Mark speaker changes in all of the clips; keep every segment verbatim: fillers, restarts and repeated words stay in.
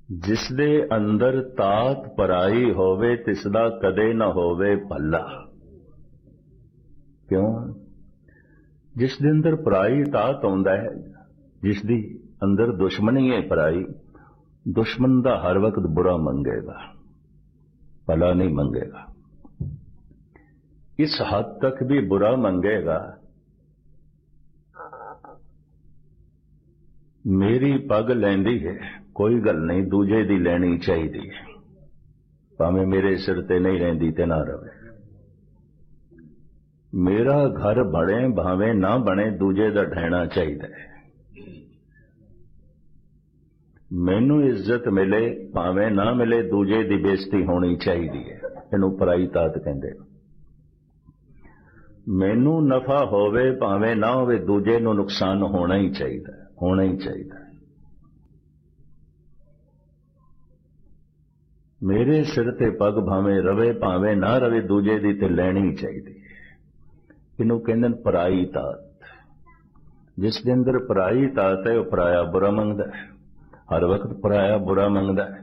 Speaker 1: जिस दे अंदर तात पराई होवे तिसदा कदे न होवे भला। क्यों? जिस दे अंदर पराई तात आउंदा है, जिस दी अंदर दुश्मनी है पराई, दुश्मन दा हर वक्त बुरा मंगेगा, भला नहीं मंगेगा। इस हद तक भी बुरा मंगेगा, मेरी पग लैंदी है कोई गल नहीं, दूजे दी लैनी चाहिदी है, भावें मेरे सिर ते नहीं रहिंदी ते ना रवे। मेरा घर बने भावें ना बने, दूजे दा ढहना चाहिदा है। मैनू इज्जत मिले भावें ना मिले, दूजे दी बेइज्जती होनी चाहिदी है। इहनूं पराई तात कहंदे। मैनू नफा होवे भावें ना होवे, दूजे नूं नुकसान होना ही चाहिदा, होना ही चाहिदा। मेरे सिर ते पग भावें रवे भावें ना रवे, दूजे दी ते लैनी ही चाहिदी है। इनू कहंदे पराई तात। जिस दे अंदर पराई तात है, वह पराया बुरा मंगदा है, हर वक्त पराया बुरा मंगदा है।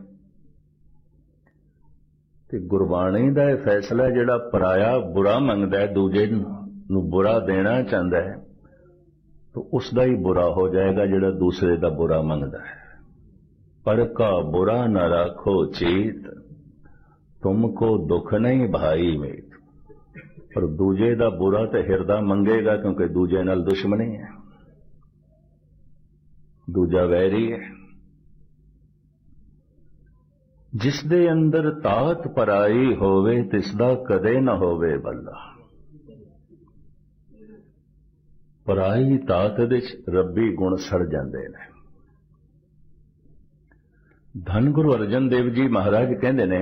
Speaker 1: ते गुरबाणी दा यह फैसला जिहड़ा पराया बुरा मंगदा है, दूजे नू बुरा देना चाहता है, तो उसका ही बुरा हो जाएगा जिहड़ा दूसरे का बुरा मंगदा है। पर का बुरा न राखो चीत, तुमको दुख नहीं भाई मीत। पर दूजे का बुरा तो हिरदा मंगेगा, क्योंकि दूजे नाल दुश्मनी है, दूजा वैरी है। जिस दे अंदर तात पराई होवे, तिसदा कदे न होवे भला। पराई तात दे रब्बी गुण सड़ जाते हैं। धन गुरु अर्जन देव जी महाराज कहते ने,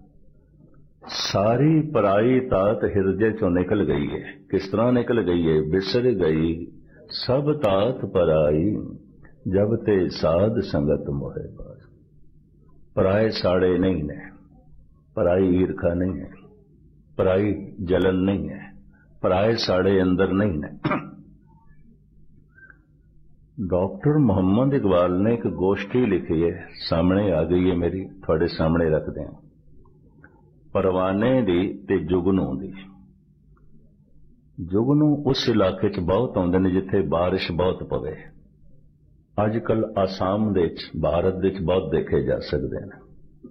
Speaker 1: सारी पराई तात हिरदे चों निकल गई है। किस तरह निकल गई है? बिसर गई सब तात पराई, जब ते साध संगत मोहे पास। पराए साड़े नहीं ने, पराई ईर्खा नहीं है, पराई जलन नहीं है, पराए साड़े अंदर नहीं ने। डॉक्टर मोहम्मद इकबाल ने एक गोष्ठी लिखी है, सामने आ गई है मेरी, थोड़े सामने रख दें। परवाने दी ते जुगनू दी। जुगनू उस इलाके च बहुत आउंदे ने जिथे बारिश बहुत पवे। अजकल आसाम दे च, भारत दे च बहुत देखे जा सकते हैं।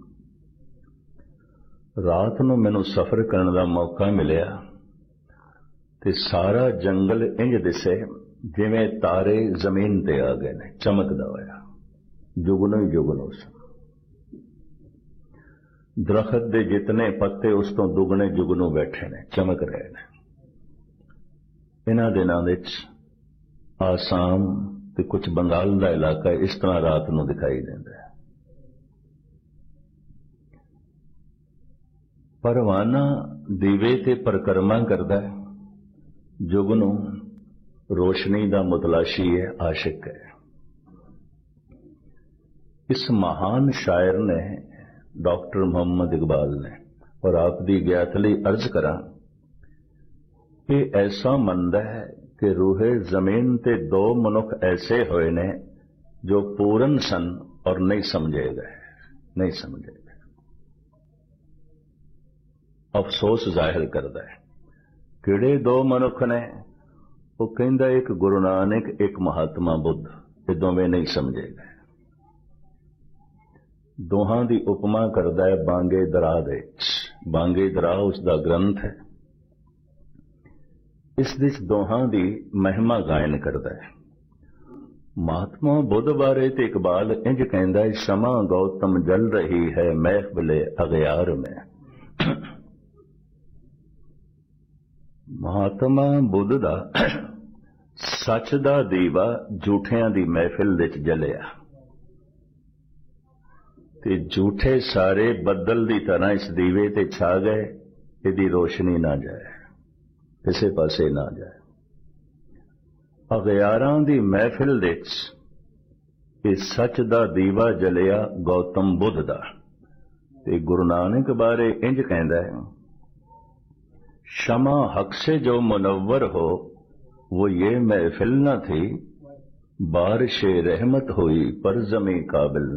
Speaker 1: रात नूं मैनूं सफर करने का मौका मिलिया ते सारा जंगल इंज दिसे जिवें तारे जमीन ते आ गए ने, चमकदा होया। जुगनू ही जुगनू सन। दरखत दे जितने पत्ते उस तो दुगने जुगनू बैठे ने, चमक रहे ने। इन्हां दिनां विच आसाम ते कुछ बंगाल दा इलाका इस तरह रात नूं दिखाई देंदा है। परवाना दीवे ते परिक्रमा करदा है, जुगनू रोशनी का मुतलाशी है, आशिक है। इस महान शायर ने, डॉक्टर मोहम्मद इकबाल ने, और आप दी ज्ञातली अर्ज करा, ये ऐसा मंदा है कि रूहे जमीन ते दो मनुख ऐसे होए ने जो पूरन सन और नहीं समझे गए, नहीं समझे गए। अफसोस जाहिर करता है। किड़े दो मनुख ने? वो कहंदा एक गुरु नानक, एक महात्मा बुद्ध, ये दोवें नहीं समझे गए। दोहां दी उपमा करदा है बांगे दरा दे। बांगे दरा उसका ग्रंथ है। इस दिस दोहां दी महिमा गायन करदा है। महात्मा बुद्ध बारे ते इकबाल इंज कहंदा है, शमा गौतम जल रही है महफिले अगयार में। महात्मा बुद्ध दा सच दा दीवा झूठियां दी महफिल विच जलिया, ते झूठे सारे बदल दी तरह इस दीवे ते छा गए। इहदी रोशनी ना जाए, किसे पासे ना जाए। अगयारां दी महफिल विच इह सच दा दीवा जलिया गौतम बुद्ध दा। ते गुरु नानक बारे इंज कहंदा है, शमा हक से जो मुनव्वर हो, वो ये महफिल न थी, बारिश रहमत हुई पर जमी काबिल